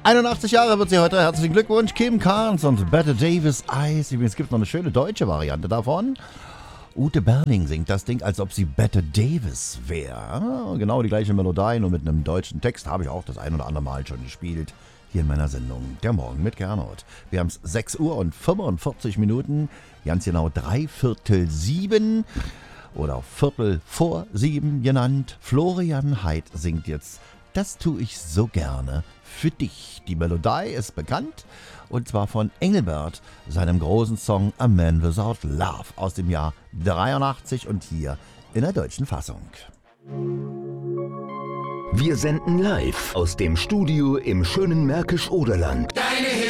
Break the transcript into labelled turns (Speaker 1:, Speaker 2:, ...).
Speaker 1: 81 Jahre wird sie heute. Herzlichen Glückwunsch, Kim Carnes und Bette Davis Eyes. Übrigens gibt es noch eine schöne deutsche Variante davon. Ute Berling singt das Ding, als ob sie Bette Davis wäre. Genau die gleiche Melodie, nur mit einem deutschen Text. Habe ich auch das ein oder andere Mal schon gespielt. Hier in meiner Sendung Der Morgen mit Gernot. Wir haben es 6 Uhr und 45 Minuten. Ganz genau 6:45 oder 6:15 genannt. Florian Heid singt jetzt Das tue ich so gerne für dich. Die Melodie ist bekannt und zwar von Engelbert, seinem großen Song A Man Without Love aus dem Jahr 83 und hier in der deutschen Fassung.
Speaker 2: Wir senden live aus dem Studio im schönen Märkisch-Oderland.